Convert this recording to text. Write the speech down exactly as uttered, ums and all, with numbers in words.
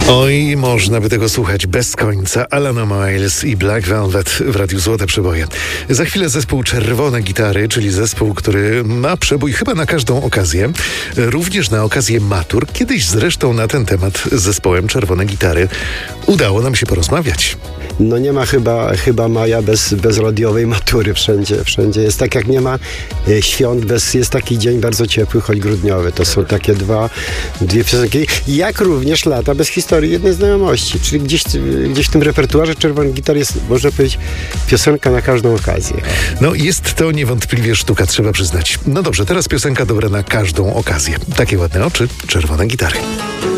Oj, można by tego słuchać bez końca. Alana Miles i Black Velvet w Radiu Złote Przeboje. Za chwilę zespół Czerwone Gitary, czyli zespół, który ma przebój chyba na każdą okazję. Również na okazję matur. Kiedyś zresztą na ten temat z zespołem Czerwone Gitary udało nam się porozmawiać. No nie ma chyba, chyba maja bez, bez radiowej matury wszędzie. Wszędzie jest tak, jak nie ma e, świąt, bez, jest taki dzień bardzo ciepły, choć grudniowy. To są takie dwa, dwie piosenki. Jak również lata bez historii jednej znajomości. Czyli gdzieś, gdzieś w tym repertuarze Czerwonych Gitar jest, można powiedzieć, piosenka na każdą okazję. No jest to niewątpliwie sztuka, trzeba przyznać. No dobrze, teraz piosenka dobra na każdą okazję. Takie ładne oczy, Czerwone Gitary.